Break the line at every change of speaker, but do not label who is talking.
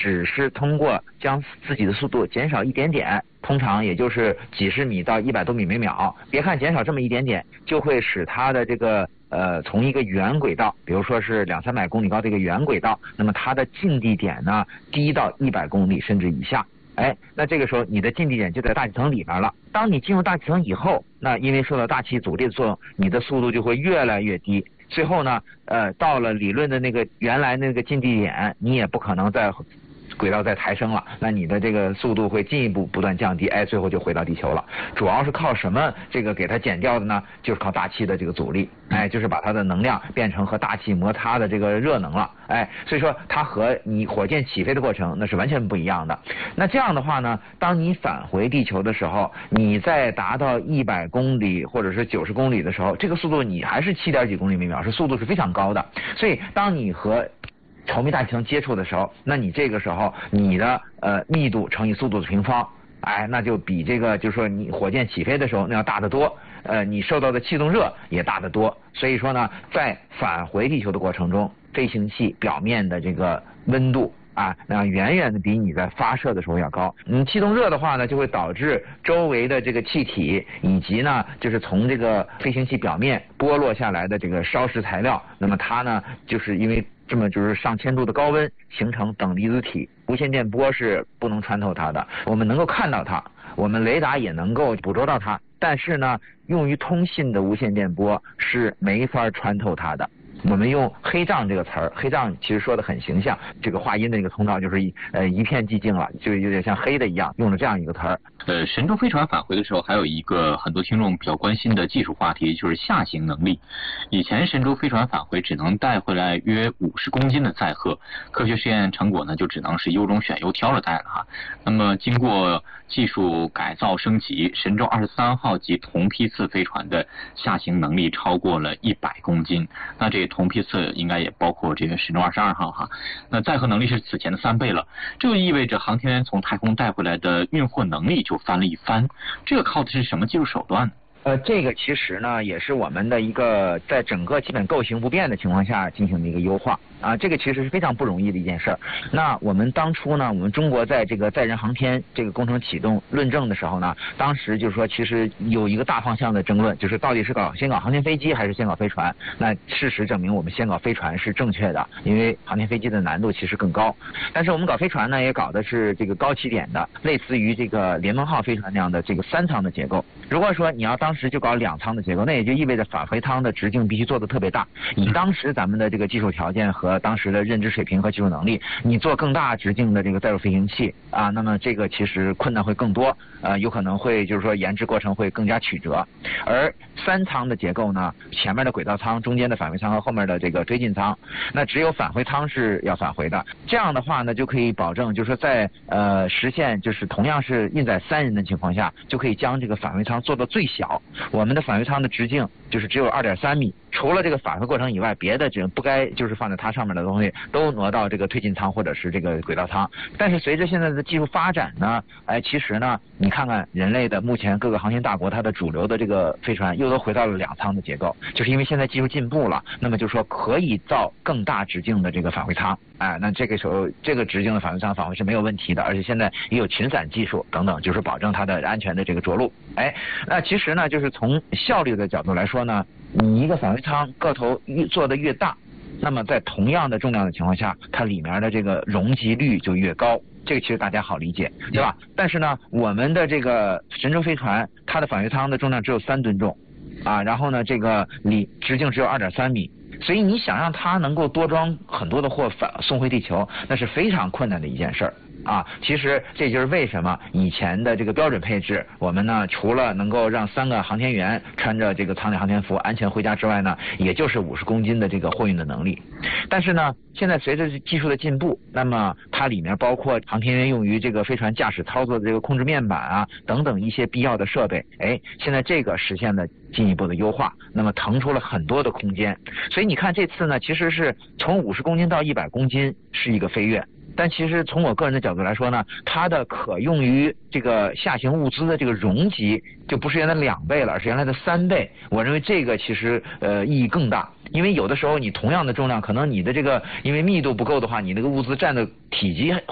只是通过将自己的速度减少一点点，通常也就是几十米到100多米每秒，别看减少这么一点点，就会使它的这个从一个圆轨道，比如说是200-300公里高的一个圆轨道，那么它的近地点呢低到100公里甚至以下。那这个时候你的近地点就在大气层里面了。当你进入大气层以后，那因为受到大气阻力的作用，你的速度就会越来越低。最后呢，到了理论的那个原来那个近地点，你也不可能再轨道再抬升了，那你的这个速度会进一步不断降低，最后就回到地球了。主要是靠什么这个给它减掉的呢？就是靠大气的这个阻力，就是把它的能量变成和大气摩擦的这个热能了，所以说它和你火箭起飞的过程那是完全不一样的。那这样的话呢，当你返回地球的时候，你在达到100公里或者是90公里的时候，这个速度你还是7点几公里每秒，速度是非常高的。所以当你和稠密大气层接触的时候，那你这个时候你的密度乘以速度的平方，那就比这个就是说你火箭起飞的时候那要大得多，你受到的气动热也大得多。所以说呢，在返回地球的过程中，飞行器表面的这个温度那远远的比你在发射的时候要高。气动热的话呢，就会导致周围的这个气体以及呢，就是从这个飞行器表面剥落下来的这个烧蚀材料，那么它呢，就是因为这么就是上千度的高温形成等离子体，无线电波是不能穿透它的。我们能够看到它，我们雷达也能够捕捉到它，但是呢，用于通信的无线电波是没法穿透它的。我们用黑障这个词儿，黑障其实说的很形象，这个话音的那个通道就是一片寂静了，就有点像黑的一样，用了这样一个词儿。
神舟飞船返回的时候，还有一个很多听众比较关心的技术话题，就是下行能力。以前神舟飞船返回只能带回来约50公斤的载荷，科学实验成果呢就只能是优中选优挑着带了哈。那么经过技术改造升级，神舟23号及同批次飞船的下行能力超过了100公斤。那这同批次应该也包括这个神舟22号哈。那载荷能力是此前的3倍了，这就意味着航天员从太空带回来的运货能力就翻了一番。这个靠的是什么技术手段呢？
这个其实呢也是我们的一个在整个基本构型不变的情况下进行的一个优化这个其实是非常不容易的一件事儿。那我们当初呢，我们中国在这个载人航天这个工程启动论证的时候呢，当时就是说其实有一个大方向的争论，就是到底是先搞航天飞机还是先搞飞船。那事实证明我们先搞飞船是正确的，因为航天飞机的难度其实更高。但是我们搞飞船呢也搞的是这个高起点的，类似于这个联盟号飞船那样的这个3舱的结构。如果说你要当时就搞2舱的结构，那也就意味着返回舱的直径必须做得特别大。以当时咱们的这个技术条件和当时的认知水平和技术能力，你做更大直径的这个载入飞行器那么这个其实困难会更多，有可能会就是说研制过程会更加曲折。而3舱的结构呢，前面的轨道舱、中间的返回舱和后面的这个推进舱，那只有返回舱是要返回的。这样的话呢，就可以保证就是说在实现就是同样是运载3人的情况下，就可以将这个返回舱做到最小。我们的返回舱的直径就是只有2.3米，除了这个返回过程以外，别的不该就是放在它上面的东西都挪到这个推进舱或者是这个轨道舱。但是随着现在的技术发展呢，其实呢，你看看人类的目前各个航天大国，它的主流的这个飞船又都回到了2舱的结构，就是因为现在技术进步了，那么就说可以造更大直径的这个返回舱。那这个时候这个直径的返回舱返回是没有问题的，而且现在也有群散技术等等，就是保证它的安全的这个着陆。那其实呢，就是从效率的角度来说呢，你一个返回舱个头做得越大，那么在同样的重量的情况下，它里面的这个容积率就越高。这个其实大家好理解，对吧？但是呢，我们的这个神舟飞船，它的返回舱的重量只有3吨重然后呢，这个直径只有2.3米。所以你想让它能够多装很多的货送回地球，那是非常困难的一件事儿其实这就是为什么以前的这个标准配置，我们呢除了能够让3个航天员穿着这个舱内航天服安全回家之外呢，也就是50公斤的这个货运的能力。但是呢，现在随着技术的进步，那么它里面包括航天员用于这个飞船驾驶操作的这个控制面板等等一些必要的设备，现在这个实现了进一步的优化，那么腾出了很多的空间。所以你看这次呢，其实是从50公斤到100公斤是一个飞跃。但其实从我个人的角度来说呢，它的可用于这个下行物资的这个容积就不是原来2倍了，而是原来的3倍。我认为这个其实意义更大，因为有的时候你同样的重量，可能你的这个因为密度不够的话，你那个物资占的体积